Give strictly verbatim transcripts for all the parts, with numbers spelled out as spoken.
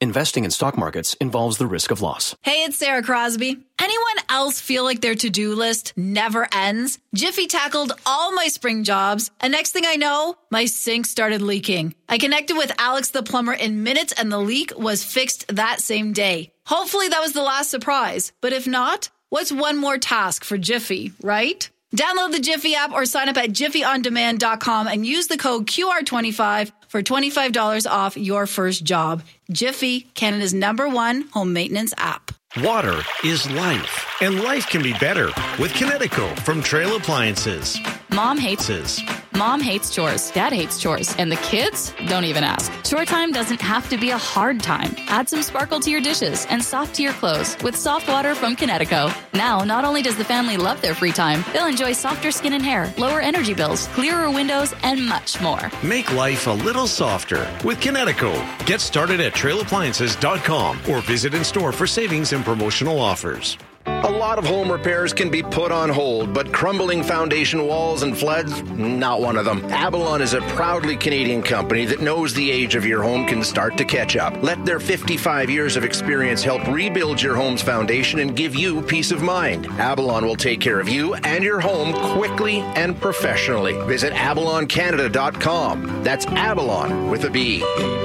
Investing in stock markets involves the risk of loss. Hey, it's Sarah Crosby. Anyone else feel like their to-do list never ends? Jiffy tackled all my spring jobs, and next thing I know, my sink started leaking. I connected with Alex the plumber in minutes, and the leak was fixed that same day. Hopefully that was the last surprise, but if not, what's one more task for Jiffy, right? Download the Jiffy app or sign up at jiffy on demand dot com and use the code Q R twenty-five for twenty-five dollars off your first job. Jiffy, Canada's number one home maintenance app. Water is life, and life can be better with Kinetico from Trail Appliances. Mom hates his. Mom hates chores. Dad hates chores. And the kids don't even ask. Chore time doesn't have to be a hard time. Add some sparkle to your dishes and soft to your clothes with soft water from Kinetico. Now, not only does the family love their free time, they'll enjoy softer skin and hair, lower energy bills, clearer windows, and much more. Make life a little softer with Kinetico. Get started at trail appliances dot com or visit in store for savings and promotional offers. A lot of home repairs can be put on hold, but crumbling foundation walls and floods, not one of them. Avalon is a proudly Canadian company that knows the age of your home can start to catch up. Let their fifty-five years of experience help rebuild your home's foundation and give you peace of mind. Avalon will take care of you and your home quickly and professionally. Visit avalon canada dot com. That's Avalon with a B.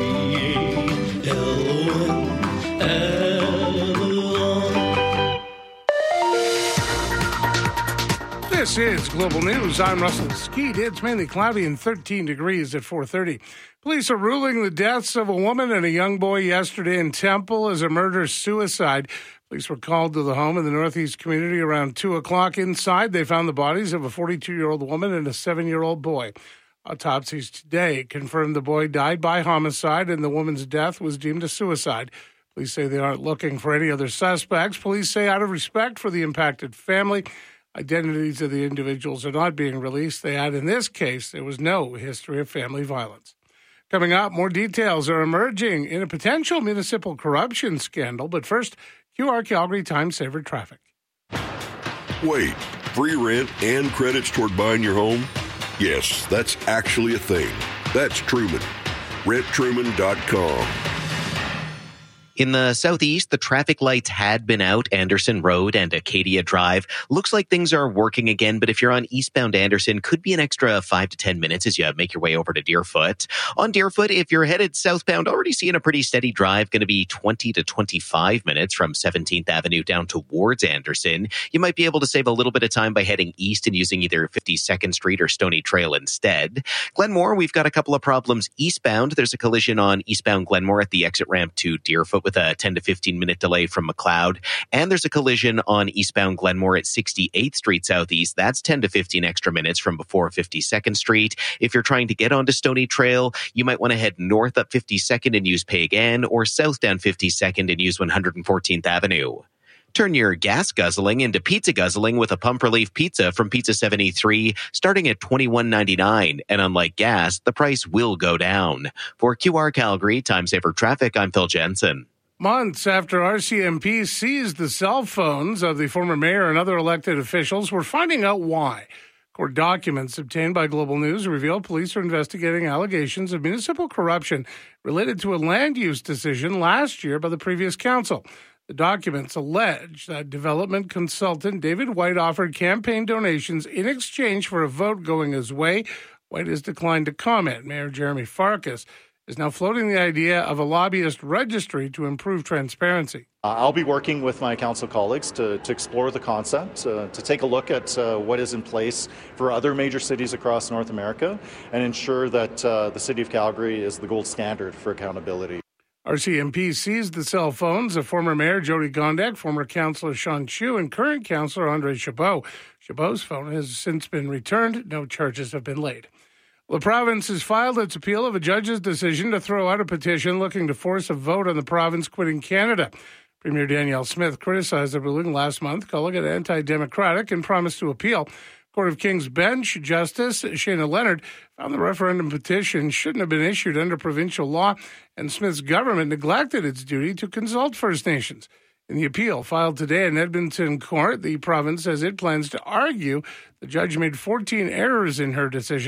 This is Global News. I'm Russell Skeet. It's mainly cloudy and thirteen degrees at four thirty. Police are ruling the deaths of a woman and a young boy yesterday in Temple as a murder-suicide. Police were called to the home in the Northeast community around two o'clock. Inside, they found the bodies of a forty-two-year-old woman and a seven-year-old boy. Autopsies today confirmed the boy died by homicide and the woman's death was deemed a suicide. Police say they aren't looking for any other suspects. Police say out of respect for the impacted family, identities of the individuals are not being released. They add, in this case, there was no history of family violence. Coming up, more details are emerging in a potential municipal corruption scandal. But first, Q R Calgary Time Saver traffic. Wait, free rent and credits toward buying your home? Yes, that's actually a thing. That's Truman. rent truman dot com. In the southeast, the traffic lights had been out Anderson Road and Acadia Drive. Looks like things are working again, but if you're on eastbound Anderson, could be an extra five to ten minutes as you make your way over to Deerfoot. On Deerfoot, if you're headed southbound, already seeing a pretty steady drive, going to be twenty to twenty-five minutes from seventeenth Avenue down towards Anderson. You might be able to save a little bit of time by heading east and using either fifty-second Street or Stony Trail instead. Glenmore, we've got a couple of problems eastbound. There's a collision on eastbound Glenmore at the exit ramp to Deerfoot with a ten to fifteen minute delay from McLeod. And there's a collision on eastbound Glenmore at sixty-eighth Street Southeast. That's ten to fifteen extra minutes from before fifty-second Street. If you're trying to get onto Stony Trail, you might want to head north up fifty-second and use Peigan, or south down fifty-second and use one hundred fourteenth Avenue. Turn your gas guzzling into pizza guzzling with a pump relief pizza from Pizza seventy-three, starting at twenty-one ninety-nine. And unlike gas, the price will go down. For Q R Calgary Time Saver Traffic, I'm Phil Jensen. Months after R C M P seized the cell phones of the former mayor and other elected officials, we're finding out why. Court documents obtained by Global News reveal police are investigating allegations of municipal corruption related to a land use decision last year by the previous council. The documents allege that development consultant David White offered campaign donations in exchange for a vote going his way. White has declined to comment. Mayor Jeremy Farkas is now floating the idea of a lobbyist registry to improve transparency. Uh, I'll be working with my council colleagues to, to explore the concept, uh, to take a look at uh, what is in place for other major cities across North America and ensure that uh, the City of Calgary is the gold standard for accountability. R C M P seized the cell phones of former Mayor Jody Gondek, former Councillor Sean Chu, and current Councillor Andre Chabot. Chabot's phone has since been returned. No charges have been laid. The province has filed its appeal of a judge's decision to throw out a petition looking to force a vote on the province quitting Canada. Premier Danielle Smith criticized the ruling last month, calling it anti-democratic, and promised to appeal. Court of King's Bench Justice Shayna Leonard found the referendum petition shouldn't have been issued under provincial law, and Smith's government neglected its duty to consult First Nations. In the appeal filed today in Edmonton Court, the province says it plans to argue the judge made fourteen errors in her decision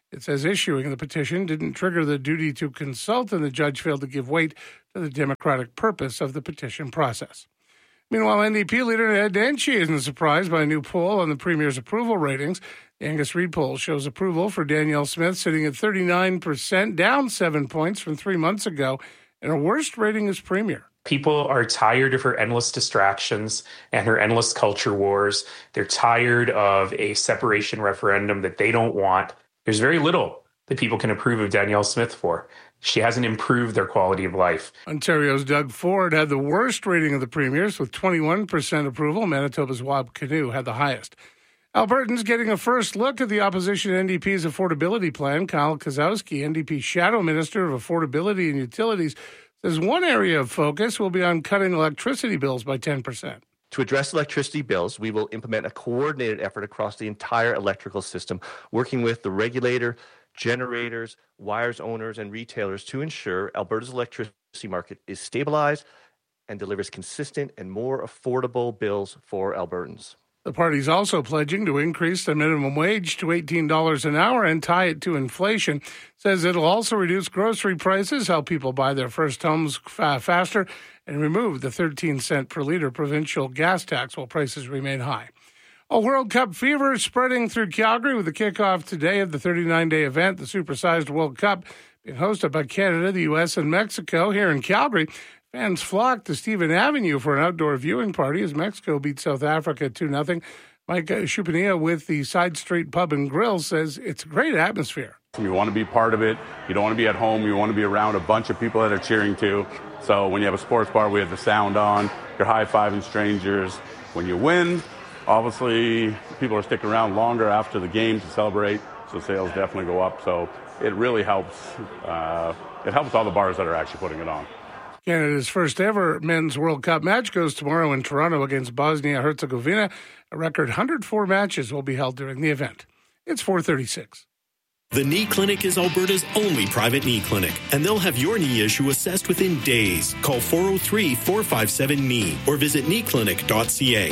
It says issuing the petition didn't trigger the duty to consult, and the judge failed to give weight to the democratic purpose of the petition process. Meanwhile, N D P leader Ed Denchi isn't surprised by a new poll on the Premier's approval ratings. The Angus Reid poll shows approval for Danielle Smith sitting at thirty-nine percent, down seven points from three months ago, and her worst rating as Premier. People are tired of her endless distractions and her endless culture wars. They're tired of a separation referendum that they don't want. There's very little that people can approve of Danielle Smith for. She hasn't improved their quality of life. Ontario's Doug Ford had the worst rating of the premiers with twenty-one percent approval. Manitoba's Wab Kinew had the highest. Albertans getting a first look at the opposition N D P's affordability plan. Kyle Kozowski, N D P Shadow Minister of Affordability and Utilities, says one area of focus will be on cutting electricity bills by ten percent. To address electricity bills, we will implement a coordinated effort across the entire electrical system, working with the regulator, generators, wires owners, and retailers to ensure Alberta's electricity market is stabilized and delivers consistent and more affordable bills for Albertans. The party's also pledging to increase the minimum wage to eighteen dollars an hour and tie it to inflation. Says it'll also reduce grocery prices, help people buy their first homes fa- faster, and remove the thirteen cent per liter provincial gas tax while prices remain high. A World Cup fever is spreading through Calgary with the kickoff today of the thirty-nine day event, the supersized World Cup, being hosted by Canada, the U S, and Mexico. Here in Calgary, fans flocked to Stephen Avenue for an outdoor viewing party as Mexico beat South Africa two nothing. Mike Chupania with the Side Street Pub and Grill says it's a great atmosphere. You want to be part of it. You don't want to be at home. You want to be around a bunch of people that are cheering too. So when you have a sports bar, we have the sound on. You're high-fiving strangers. When you win, obviously people are sticking around longer after the game to celebrate. So sales definitely go up. So it really helps. Uh, it helps all the bars that are actually putting it on. Canada's first ever men's World Cup match goes tomorrow in Toronto against Bosnia-Herzegovina. A record one hundred four matches will be held during the event. It's four thirty-six. The Knee Clinic is Alberta's only private knee clinic, and they'll have your knee issue assessed within days. Call four oh three, four five seven, K N E E or visit knee clinic dot c a.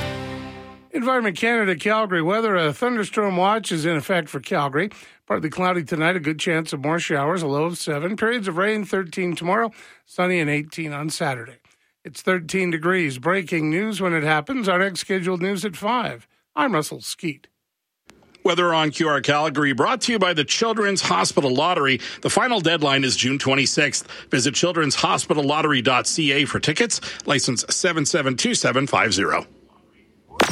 Environment Canada, Calgary weather. A thunderstorm watch is in effect for Calgary. Partly cloudy tonight, a good chance of more showers, a low of seven. Periods of rain, thirteen tomorrow, sunny and eighteen on Saturday. It's thirteen degrees. Breaking news when it happens. Our next scheduled news at five. I'm Russell Skeet. Weather on Q R Calgary, brought to you by the Children's Hospital Lottery. The final deadline is June twenty-sixth. Visit children's hospital lottery dot c a for tickets. License seven seven two seven five zero.